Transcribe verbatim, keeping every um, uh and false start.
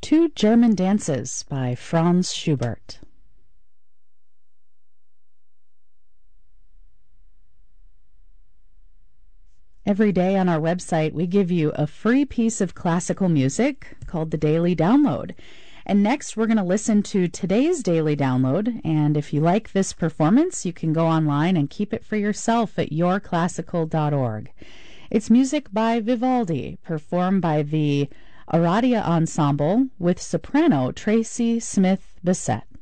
Two German Dances by Franz Schubert. Every day on our website, we give you a free piece of classical music called the Daily Download. And next, we're going to listen to today's Daily Download. And if you like this performance, you can go online and keep it for yourself at your classical dot org. It's music by Vivaldi, performed by the Aradia Ensemble with soprano Tracy Smith Bissett.